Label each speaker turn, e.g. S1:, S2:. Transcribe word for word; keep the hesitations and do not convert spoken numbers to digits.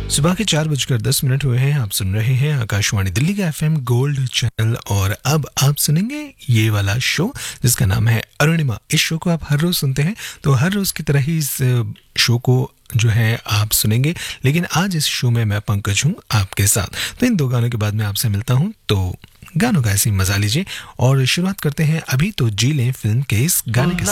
S1: सुबह के चार बजकर दस मिनट हुए हैं। आप सुन रहे हैं आकाशवाणी दिल्ली का एफएम गोल्ड चैनल और अब आप सुनेंगे ये वाला शो जिसका नाम है अरुणिमा। इस शो को आप हर रोज सुनते हैं, तो हर रोज की तरह ही इस शो को जो है आप सुनेंगे, लेकिन आज इस शो में मैं पंकज हूँ आपके साथ। तो इन दो गानों के बाद मैं आपसे मिलता हूँ, तो गानों का ऐसी मजा लीजिए और शुरुआत करते हैं अभी तो जी लें फिल्म के इस गाने के साथ।